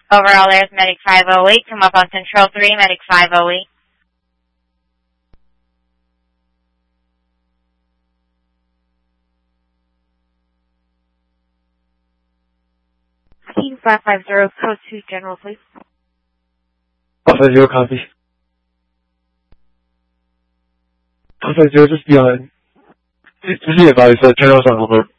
Overall Airs Medic 508, come up on Control 3, Medic 508. Team 550, code 2, General, please. 550, copy. 550, just behind. This is advised, General's on over.